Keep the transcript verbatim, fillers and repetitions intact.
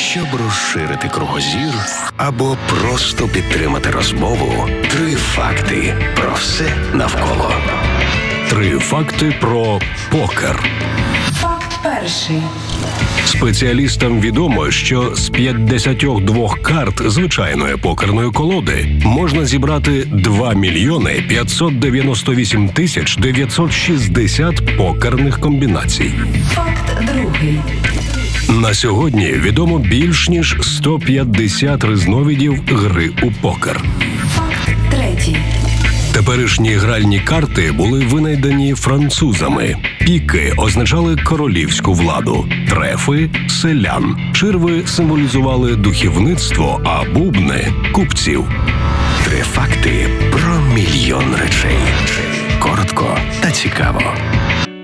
Щоб розширити кругозір або просто підтримати розмову, три факти про все навколо. Три факти про покер. Факт перший. Спеціалістам відомо, що з п'ятдесят два карт звичайної покерної колоди можна зібрати два мільйони п'ятсот дев'яносто вісім тисяч дев'ятсот шістдесят покерних комбінацій. Факт другий. На сьогодні відомо більш ніж сто п'ятдесят різновидів гри у покер. Факт третій. Теперішні гральні карти були винайдені французами. Піки означали королівську владу, трефи – селян, черви символізували духовництво, а бубни – купців. Три факти про мільйон речей. Коротко та цікаво.